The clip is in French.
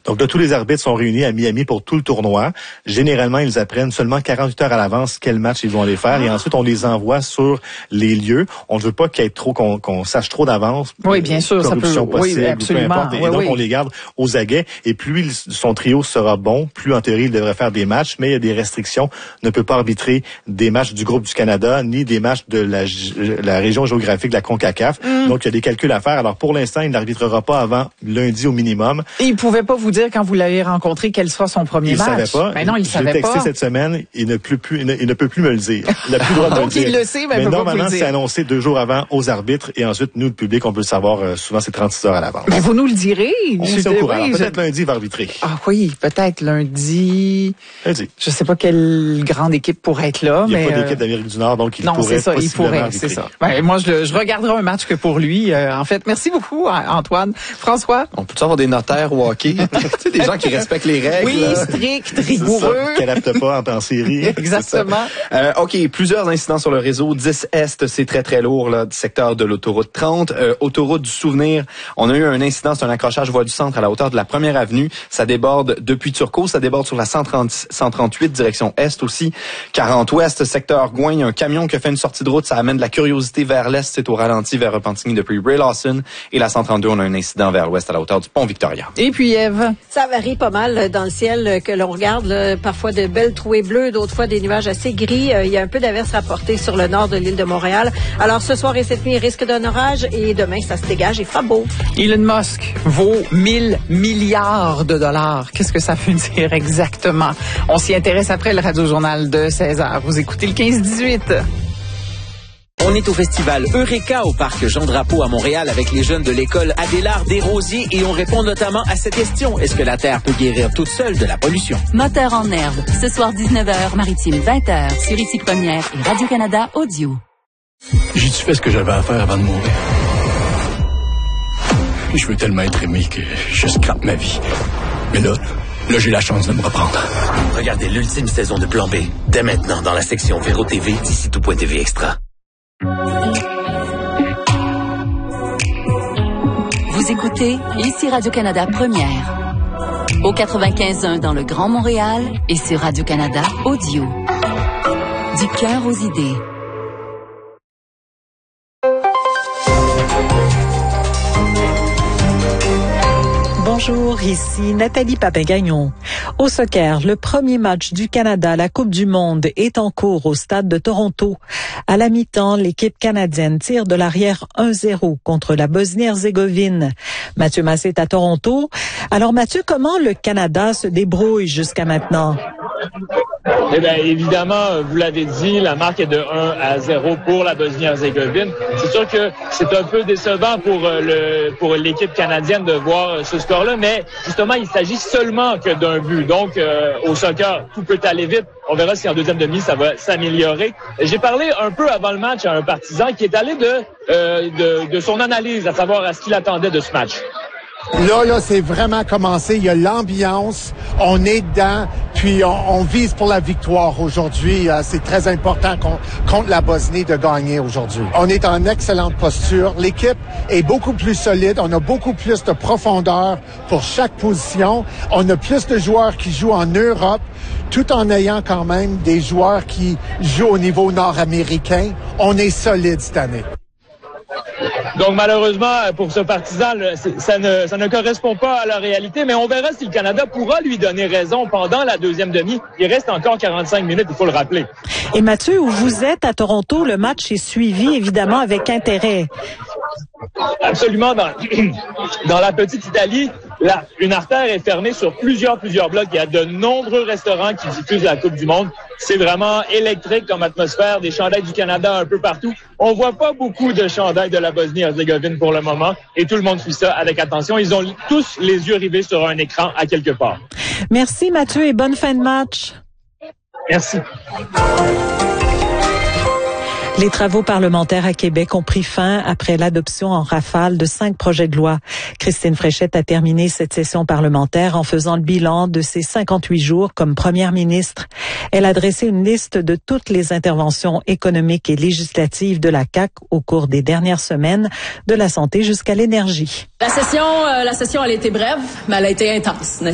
Donc là, tous les arbitres sont réunis à Miami pour tout le tournoi. Généralement, ils apprennent seulement 48 heures à l'avance quel match ils vont aller faire et ensuite on les envoie sur les lieux. On ne veut pas qu'il y ait trop qu'on sache trop d'avance. Oui, bien sûr, ça peut. Possible, oui, absolument. Peu importe. Et donc on les garde aux aguets. Et plus son trio sera bon, plus en théorie il devrait faire des matchs. Mais il y a des restrictions. Ne peut pas arbitrer des matchs du groupe du Canada ni des matchs de la région géographique de la CONCACAF. Donc il y a des calculs à faire. Alors pour l'instant, il n'arbitrera pas avant lundi au minimum. Et il pouvait pas vous dire quand vous l'avez rencontré quel sera son premier match. Il savait pas. Ben non, il savait pas. Je l'ai texté cette semaine. Il ne peut plus me le dire. Il n'a plus le droit de me le dire. Donc il le sait, mais normalement c'est annoncé 2 jours avant aux arbitres et ensuite nous le public on peut le savoir souvent c'est 36 heures à l'avance. Mais vous nous le direz. On est au courant. Peut-être lundi il va arbitrer. Ah oui, peut-être lundi. Je sais pas quelle grande équipe pourrait être là. Il n'y a pas d'équipe d'Amérique du Nord donc il pourrait. Non, c'est ça. Il pourrait. Arbitrer. C'est ça. Ben, moi je regarderai un match que pour lui. En fait, merci beaucoup Antoine. François. On peut avoir des notaires au hockey. Tu sais, des gens qui respectent les règles. Oui, strict, rigoureux. Qui n'adaptent pas en série. Exactement. OK, plusieurs incidents sur le réseau. 10 Est, c'est très, très lourd, là, du secteur de l'autoroute 30. Autoroute du Souvenir, on a eu un incident, c'est un accrochage voie du centre à la hauteur de la 1er avenue. Ça déborde depuis Turcot, ça déborde sur la 138, direction Est aussi. 40 Ouest, secteur Gouin, il y a un camion qui a fait une sortie de route, ça amène de la curiosité vers l'Est, c'est au ralenti vers Repentigny depuis Ray Lawson. Et la 132, on a un incident vers l'Ouest à la hauteur du pont Victoria. Et puis Ève? Ça varie pas mal dans le ciel que l'on regarde, là, parfois de belles trouées bleues, d'autres fois des nuages assez gris. Il y a un peu d'averses rapportées sur le nord de l'île de Montréal. Alors ce soir et cette nuit, risque d'un orage et demain, ça se dégage et fera beau. Elon Musk vaut 1000 milliards de dollars. Qu'est-ce que ça veut dire exactement? On s'y intéresse après le Radio-Journal de 16h. Vous écoutez le 15-18. On est au festival Eureka au parc Jean-Drapeau à Montréal avec les jeunes de l'école Adélard Desrosiers et on répond notamment à cette question. Est-ce que la Terre peut guérir toute seule de la pollution? Moteur en herbe, ce soir 19h, Maritime 20h, sur Ici Première et Radio-Canada Audio. J'ai-tu fait ce que j'avais à faire avant de mourir? Je veux tellement être aimé que je scrape ma vie. Mais là, j'ai la chance de me reprendre. Regardez l'ultime saison de Plan B, dès maintenant dans la section Véro TV d'ici tout.tv Extra. Vous écoutez Ici Radio-Canada Première. Au 95.1 dans le Grand Montréal et sur Radio-Canada Audio. Du cœur aux idées. Bonjour, ici Nathalie Papin-Gagnon. Au soccer, le premier match du Canada à la Coupe du Monde est en cours au stade de Toronto. À la mi-temps, l'équipe canadienne tire de l'arrière 1-0 contre la Bosnie-Herzégovine. Mathieu Massé est à Toronto. Alors Mathieu, comment le Canada se débrouille jusqu'à maintenant? Eh bien, évidemment, vous l'avez dit, la marque est de 1-0 pour la Bosnie-Herzégovine. C'est sûr que c'est un peu décevant pour l'équipe canadienne de voir ce score-là, mais justement, il s'agit seulement que d'un but. Donc, au soccer, tout peut aller vite. On verra si en deuxième demi, ça va s'améliorer. J'ai parlé un peu avant le match à un partisan qui est allé de son analyse, à savoir à ce qu'il attendait de ce match. Là, c'est vraiment commencé. Il y a l'ambiance. On est dedans. Puis, on vise pour la victoire aujourd'hui. C'est très important contre la Bosnie de gagner aujourd'hui. On est en excellente posture. L'équipe est beaucoup plus solide. On a beaucoup plus de profondeur pour chaque position. On a plus de joueurs qui jouent en Europe, tout en ayant quand même des joueurs qui jouent au niveau nord-américain. On est solide cette année. Donc malheureusement, pour ce partisan, ça ne correspond pas à la réalité, mais on verra si le Canada pourra lui donner raison pendant la deuxième demi. Il reste encore 45 minutes, il faut le rappeler. Et Mathieu, où vous êtes à Toronto, le match est suivi évidemment avec intérêt. Absolument. Dans la petite Italie, une artère est fermée sur plusieurs blocs. Il y a de nombreux restaurants qui diffusent la Coupe du Monde. C'est vraiment électrique comme atmosphère, des chandails du Canada un peu partout. On voit pas beaucoup de chandails de la Bosnie-Herzégovine pour le moment et tout le monde suit ça avec attention. Ils ont tous les yeux rivés sur un écran à quelque part. Merci Mathieu et bonne fin de match. Merci. Les travaux parlementaires à Québec ont pris fin après l'adoption en rafale de 5 projets de loi. Christine Fréchette a terminé cette session parlementaire en faisant le bilan de ses 58 jours comme première ministre. Elle a dressé une liste de toutes les interventions économiques et législatives de la CAQ au cours des dernières semaines, de la santé jusqu'à l'énergie. La session, elle a été brève, mais elle a été intense, n'est-ce pas?